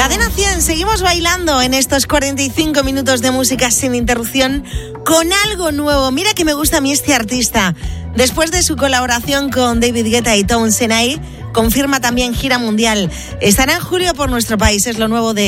Cadena 100, seguimos bailando en estos 45 minutos de música sin interrupción con algo nuevo. Mira que me gusta a mí este artista. Después de su colaboración con David Guetta y Tones and I, confirma también gira mundial. Estará en julio por nuestro país, es lo nuevo de